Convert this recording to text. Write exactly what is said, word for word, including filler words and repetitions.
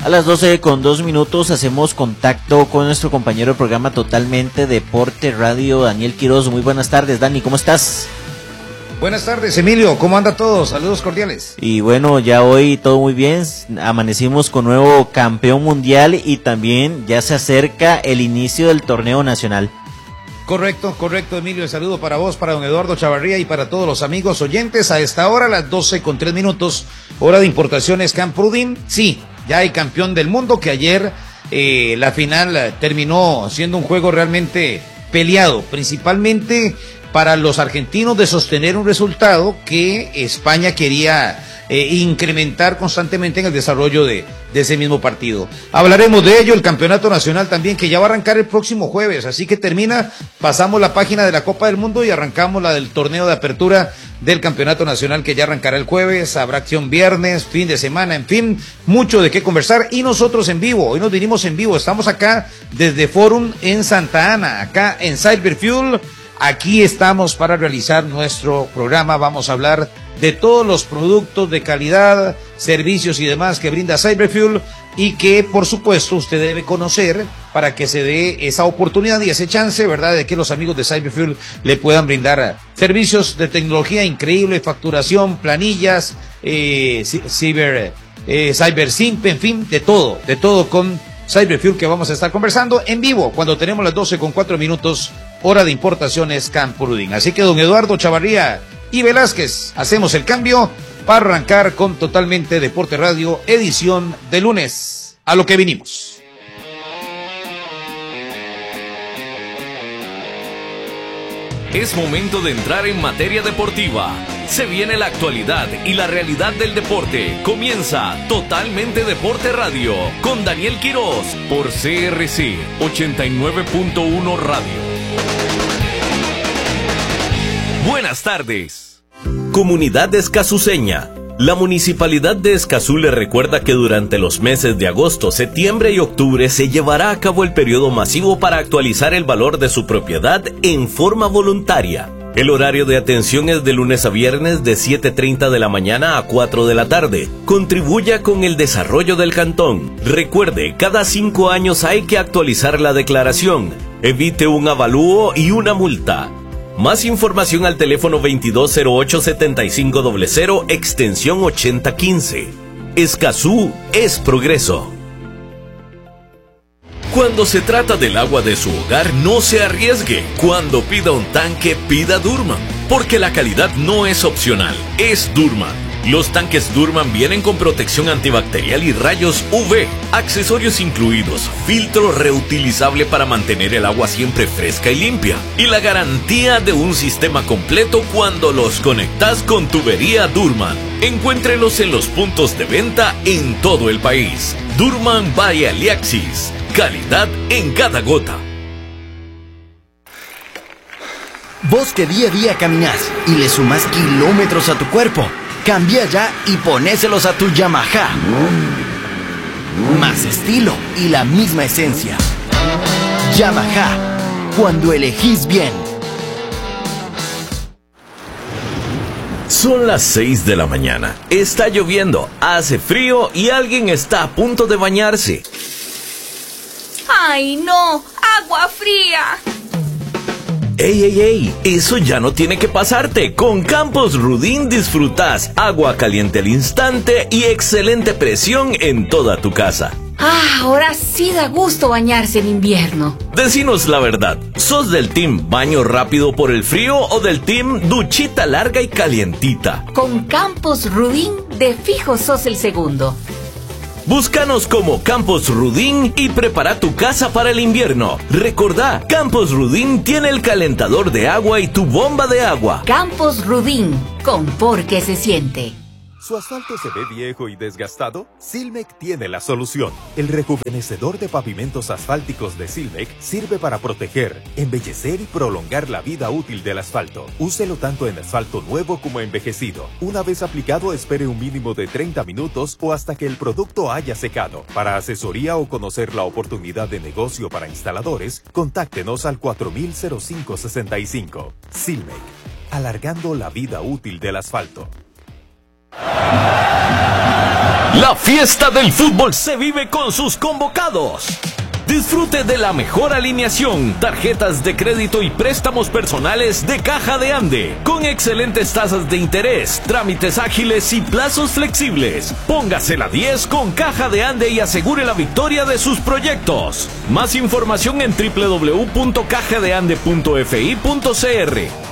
A las doce con dos minutos hacemos contacto con nuestro compañero del programa Totalmente Deporte Radio, Daniel Quiroz. Muy buenas tardes, Dani, ¿cómo estás? Buenas tardes, Emilio, ¿cómo anda todo? Saludos cordiales. Y bueno, ya hoy todo muy bien, amanecimos con nuevo campeón mundial y también ya se acerca el inicio del torneo nacional. Correcto, correcto, Emilio, el saludo para vos, para don Eduardo Chavarría y para todos los amigos oyentes. A esta hora, a las doce con tres minutos, hora de importaciones Camprodin. Sí, ya hay campeón del mundo, que ayer eh, la final terminó siendo un juego realmente peleado, principalmente para los argentinos de sostener un resultado que España quería eh, incrementar constantemente en el desarrollo de, de ese mismo partido. Hablaremos de ello, el campeonato nacional también, que ya va a arrancar el próximo jueves, así que termina, pasamos la página de la Copa del Mundo y arrancamos la del torneo de apertura del campeonato nacional, que ya arrancará el jueves, habrá acción viernes, fin de semana, en fin, mucho de qué conversar, y nosotros en vivo, hoy nos vinimos en vivo, estamos acá desde Forum en Santa Ana, acá en Cyberfuel. Aquí estamos para realizar nuestro programa. Vamos a hablar de todos los productos de calidad, servicios y demás que brinda Cyberfuel y que, por supuesto, usted debe conocer para que se dé esa oportunidad y ese chance, ¿verdad?, de que los amigos de Cyberfuel le puedan brindar servicios de tecnología increíble, facturación, planillas, eh, ciber, eh, CyberSimp, en fin, de todo, de todo con Cyberfuel, que vamos a estar conversando en vivo cuando tenemos las doce con cuatro minutos, hora de importaciones Camprodin. Así que don Eduardo Chavarría y Velázquez, hacemos el cambio para arrancar con Totalmente Deporte Radio, edición de lunes. A lo que vinimos. Es momento de entrar en materia deportiva. Se viene la actualidad y la realidad del deporte. Comienza Totalmente Deporte Radio con Daniel Quiroz por C R C ochenta y nueve punto uno Radio. Buenas tardes. Comunidad escazuseña. La Municipalidad de Escazú le recuerda que durante los meses de agosto, septiembre y octubre se llevará a cabo el periodo masivo para actualizar el valor de su propiedad en forma voluntaria. El horario de atención es de lunes a viernes de siete treinta de la mañana a cuatro de la tarde. Contribuya con el desarrollo del cantón. Recuerde, cada cinco años hay que actualizar la declaración. Evite un avalúo y una multa. Más información al teléfono veintidós cero ocho setenta y cinco cero cero, extensión ochenta quince. Escazú es progreso. Cuando se trata del agua de su hogar, no se arriesgue. Cuando pida un tanque, pida Durman, porque la calidad no es opcional, es Durman. Los tanques Durman vienen con protección antibacterial y rayos U V, accesorios incluidos, filtro reutilizable para mantener el agua siempre fresca y limpia, y la garantía de un sistema completo cuando los conectas con tubería Durman. Encuéntrelos en los puntos de venta en todo el país. Durman by Aliaxis. Calidad en cada gota. Vos que día a día caminás y le sumás kilómetros a tu cuerpo, cambia ya y ponéselos a tu Yamaha. Más estilo y la misma esencia. Yamaha, cuando elegís bien. Son las seis de la mañana. Está lloviendo, hace frío y alguien está a punto de bañarse. ¡Ay, no! ¡Agua fría! ¡Ey, ey, ey! Eso ya no tiene que pasarte. Con Campos Rudin disfrutás agua caliente al instante y excelente presión en toda tu casa. Ah, ahora sí da gusto bañarse en invierno. Decinos la verdad, ¿sos del team baño rápido por el frío o del team duchita larga y calientita? Con Campos Rudin, de fijo sos el segundo. Búscanos como Campos Rudin y prepara tu casa para el invierno. Recordá, Campos Rudin tiene el calentador de agua y tu bomba de agua. Campos Rudin, confort que se siente. ¿Su asfalto se ve viejo y desgastado? Silmec tiene la solución. El rejuvenecedor de pavimentos asfálticos de Silmec sirve para proteger, embellecer y prolongar la vida útil del asfalto. Úselo tanto en asfalto nuevo como envejecido. Una vez aplicado, espere un mínimo de treinta minutos o hasta que el producto haya secado. Para asesoría o conocer la oportunidad de negocio para instaladores, contáctenos al cuatro mil cinco sesenta y cinco. Silmec, alargando la vida útil del asfalto. La fiesta del fútbol se vive con sus convocados. Disfrute de la mejor alineación, tarjetas de crédito y préstamos personales de Caja de Ande, con excelentes tasas de interés, trámites ágiles y plazos flexibles. Póngase la diez con Caja de Ande y asegure la victoria de sus proyectos. Más información en doble u doble u doble u punto caja de ande punto f i punto c r.